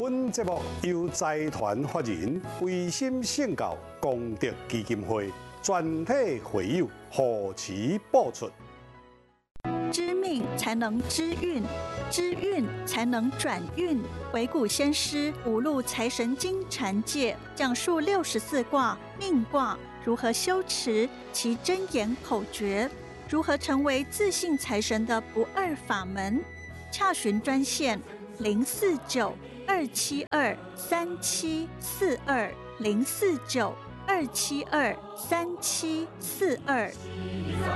本节目由财团法人维心圣教功德基金会全体会友护持播出。 知命才能知运，知运才能转运。回顾先师五路财神经禅戒，讲述64卦命卦如何修持其真言口诀，如何成为自信财神的不二法门。洽询专线049-272-3742，049-272-3742。